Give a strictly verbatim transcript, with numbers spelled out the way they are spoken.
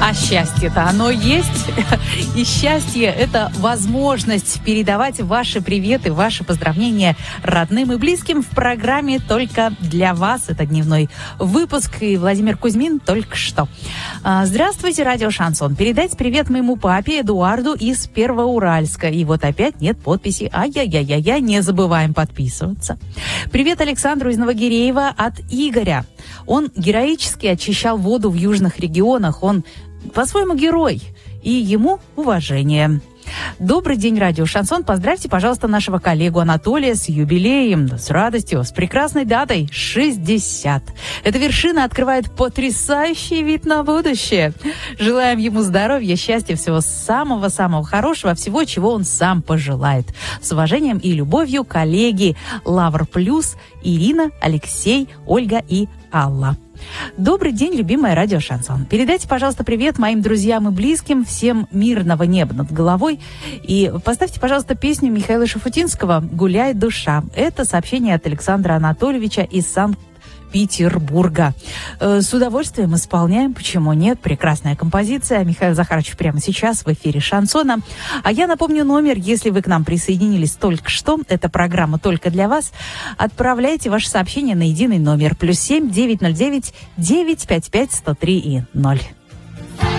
А счастье-то оно есть. И счастье – это возможность передавать ваши приветы, ваши поздравления родным и близким в программе «Только для вас». Это дневной выпуск, и Владимир Кузьмин только что. Здравствуйте, радио «Шансон». Передать привет моему папе Эдуарду из Первоуральска. И вот опять нет подписи. Ай-яй-яй-яй, не забываем подписываться. Привет Александру из Новогиреева от Игоря. Он героически очищал воду в южных регионах. Он по-своему герой. И ему уважение. Добрый день, радио «Шансон». Поздравьте, пожалуйста, нашего коллегу Анатолия с юбилеем, с радостью, с прекрасной датой шестьдесят. Эта вершина открывает потрясающий вид на будущее. Желаем ему здоровья, счастья, всего самого-самого хорошего, всего, чего он сам пожелает. С уважением и любовью, коллеги Лавр Плюс, Ирина, Алексей, Ольга и Алла. Добрый день, любимая радио «Шансон». Передайте, пожалуйста, привет моим друзьям и близким, всем мирного неба над головой. И поставьте, пожалуйста, песню Михаила Шафутинского «Гуляй, душа». Это сообщение от Александра Анатольевича из Санкт-Петербурга. С удовольствием исполняем, почему нет? Прекрасная композиция. Михаил Захарович прямо сейчас в эфире «Шансона». А я напомню номер, если вы к нам присоединились только что. Это программа «Только для вас». Отправляйте ваше сообщение на единый номер. Плюс семь девятьсот девять девятьсот пятьдесят пять сто три и ноль.